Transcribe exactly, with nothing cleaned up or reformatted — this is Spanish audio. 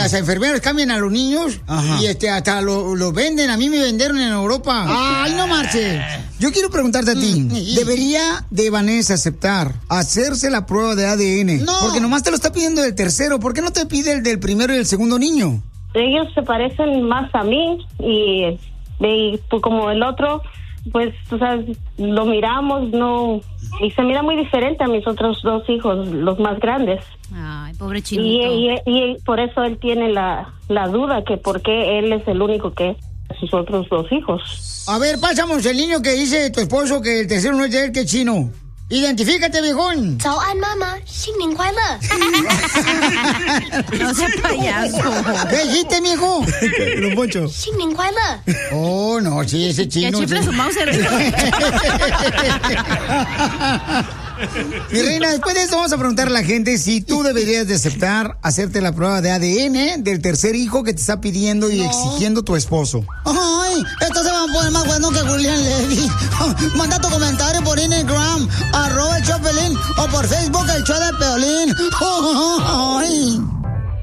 las enfermeras cambian a los niños. Ajá. Y este hasta los lo venden. A mí me vendieron en Europa. Ay, no marche. Yo quiero preguntarte a ti, ¿debería de Vanessa aceptar hacerse la prueba de A D N? No. Porque nomás te lo está pidiendo el tercero. ¿Por qué no te pide el del primero y el segundo niño? Ellos se parecen más a mí y, y pues, como el otro, pues, tú sabes, lo miramos, no, y se mira muy diferente a mis otros dos hijos, los más grandes. Ay, pobre chinito. Y, y, y por eso él tiene la, la duda que por qué él es el único que sus otros dos hijos. A ver, pasamos el niño que dice tu esposo que el tercero no es de él, que es chino. Identifícate, viejón. 早安，妈妈，新年快乐。 No sea payaso. ¿Qué dijiste, mijo? Don Poncho. 新年快乐。 Oh, no, sí, ese Que chino. chifle Sí. su Mauser. Mi reina, después de esto vamos a preguntar a la gente si tú deberías de aceptar hacerte la prueba de A D N del tercer hijo que te está pidiendo y No. exigiendo tu esposo. Ay, esto se va a poner más bueno que Julián Levy. Manda tu comentario por Instagram, arroba el Chopelín, o por Facebook, el show de Peolín. Ay.